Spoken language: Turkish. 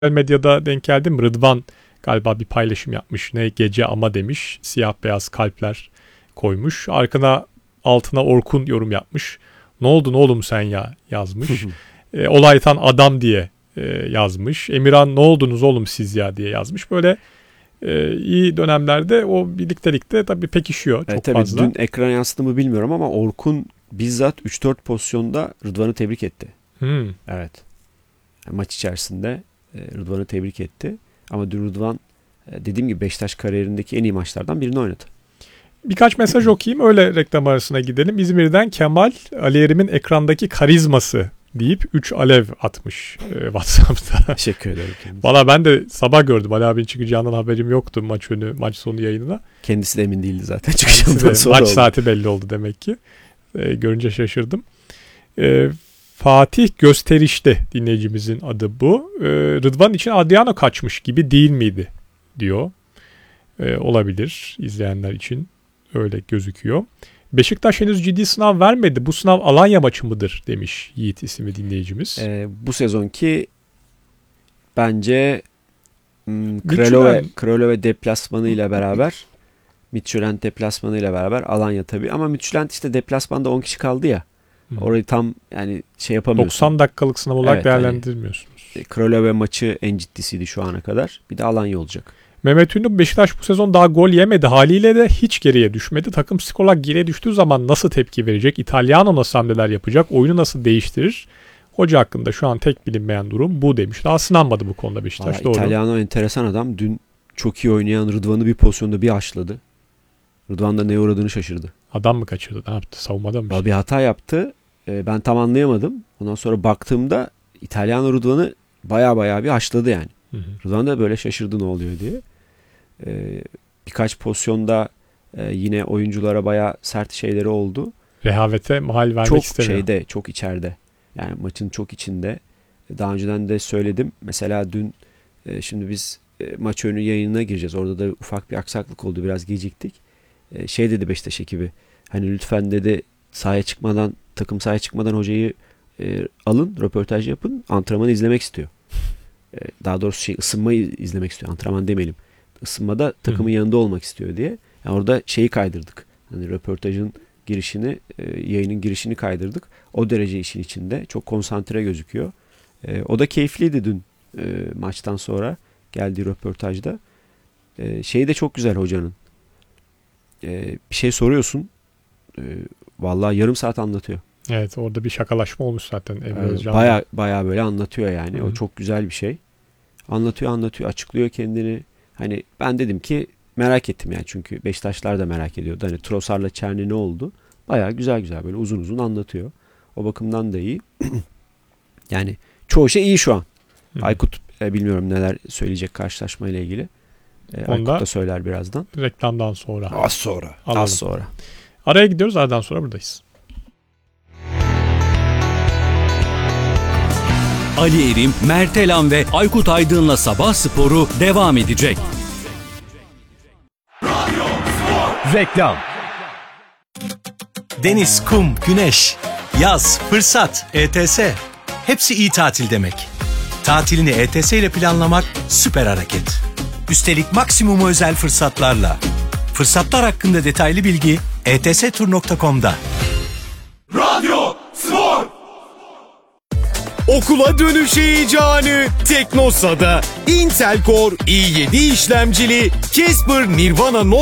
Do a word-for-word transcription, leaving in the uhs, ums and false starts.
medyada denk geldim. Rıdvan galiba bir paylaşım yapmış. Ne gece ama demiş. Siyah beyaz kalpler koymuş. Arkana altına Orkun yorum yapmış. Ne oldun oğlum sen ya yazmış. e, Olaytan adam diye e, yazmış. Emirhan ne oldunuz oğlum siz ya diye yazmış. Böyle e, iyi dönemlerde o birliktelikte tabii pekişiyor çok evet, tabii fazla. Dün ekran yansıdı mı bilmiyorum ama Orkun bizzat üç dört pozisyonda Rıdvan'ı tebrik etti. Hmm. Evet. Maç içerisinde Rıdvan'ı tebrik etti. Ama dün Rıdvan dediğim gibi Beşiktaş kariyerindeki en iyi maçlardan birini oynadı. Birkaç mesaj okuyayım öyle reklam arasına gidelim. İzmir'den Kemal, Ali Erim'in ekrandaki karizması deyip üç alev atmış e, WhatsApp'ta. Teşekkür ederim kendisi. Valla ben de sabah gördüm. Ali abinin çıkacağından haberim yoktu maç önü, maç sonu yayınına. Kendisi de emin değildi zaten çıkacağından sonra maç oldu. saati belli oldu demek ki. E, görünce şaşırdım. E, Fatih Gösteriş'ti dinleyicimizin adı bu. E, Rıdvan için Adriano kaçmış gibi değil miydi diyor. E, olabilir izleyenler için öyle gözüküyor. Beşiktaş henüz ciddi sınav vermedi. Bu sınav Alanya maçı mıdır demiş Yiğit isimli dinleyicimiz. E, bu sezonki bence Kralove, Kralove deplasmanı ile beraber Midtjylland deplasmanı ile beraber Alanya tabii. Ama Midtjylland işte deplasmanda on kişi kaldı ya. Hı. Orayı tam yani şey yapamıyorsun. doksan dakikalık sınav olarak evet, değerlendirmiyorsunuz. Yani, Kralove maçı en ciddisiydi şu ana kadar. Bir de Alanya olacak. Mehmet Ünlü Beşiktaş bu sezon daha gol yemedi. Haliyle de hiç geriye düşmedi. Takım skor olarak geriye düştüğü zaman nasıl tepki verecek? İtalyano nasıl hamleler yapacak? Oyunu nasıl değiştirir? Hoca hakkında şu an tek bilinmeyen durum bu demiş. Daha sınanmadı bu konuda Beşiktaş. Aa, doğru. İtalyano enteresan adam. Dün çok iyi oynayan Rıdvan'ı bir pozisyonda bir haşladı. Rıdvan da neye uğradığını şaşırdı. Adam mı kaçırdı? Ne yaptı? Savunmada mı? Bir hata yaptı. Ben tam anlayamadım. Ondan sonra baktığımda İtalyano Rıdvan'ı baya baya bir haşladı yani. Hı hı. Rıdvan da böyle şaşırdı ne oluyor diye. Ee, birkaç pozisyonda e, yine oyunculara baya sert şeyleri oldu. Rehavete mahal vermek çok istemiyor. Çok şeyde, çok içeride. Yani maçın çok içinde. Daha önceden de söyledim. Mesela dün e, şimdi biz e, maç önü yayınına gireceğiz. Orada da ufak bir aksaklık oldu. Biraz geciktik. E, şey dedi Beşiktaş ekibi. Hani lütfen dedi sahaya çıkmadan, takım sahaya çıkmadan hocayı e, alın, röportaj yapın. Antrenmanı izlemek istiyor. E, daha doğrusu şey ısınmayı izlemek istiyor. Antrenman demeyelim. Isınmada takımın Hı. yanında olmak istiyor diye. Yani orada şeyi kaydırdık. Hani röportajın girişini, e, yayının girişini kaydırdık. O derece işin içinde. Çok konsantre gözüküyor. E, o da keyifliydi dün e, maçtan sonra geldiği röportajda. E, şeyi de çok güzel hocanın. E, bir şey soruyorsun. E, vallahi yarım saat anlatıyor. Evet, orada bir şakalaşma olmuş zaten. E, baya baya böyle anlatıyor yani. Hı. O çok güzel bir şey. Anlatıyor anlatıyor. Açıklıyor kendini. Hani ben dedim ki merak ettim yani çünkü Beşiktaşlar da merak ediyordu. Hani Trossard'la Çerni ne oldu? Bayağı güzel güzel böyle uzun uzun anlatıyor. O bakımdan da iyi. Yani çoğu şey iyi şu an. Hı. Aykut e, bilmiyorum neler söyleyecek karşılaşmayla ilgili. E, Aykut da söyler birazdan. Reklamdan sonra. Az sonra. Alalım. Az sonra. Araya gidiyoruz, aradan sonra buradayız. Ali Erim, Mert Elan ve Aykut Aydın'la Sabah Sporu devam edecek. Reklam. Deniz, kum, güneş, yaz, fırsat, E T S. Hepsi iyi tatil demek. Tatilini E T S ile planlamak süper hareket. Üstelik maksimum özel fırsatlarla. Fırsatlar hakkında detaylı bilgi e t s tur nokta com'da. Radyo Spor. Okula dönüş heyecanı Teknosa'da. Intel Core i yedi işlemcili Casper Nirvana Note